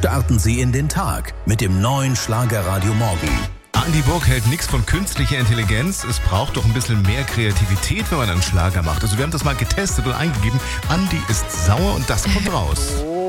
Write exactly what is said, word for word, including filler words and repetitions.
Starten Sie in den Tag mit dem neuen Schlagerradio Morgen. Andi Burg hält nichts von künstlicher Intelligenz. Es braucht doch ein bisschen mehr Kreativität, wenn man einen Schlager macht. Also wir haben das mal getestet und eingegeben. Andi ist sauer und das kommt raus.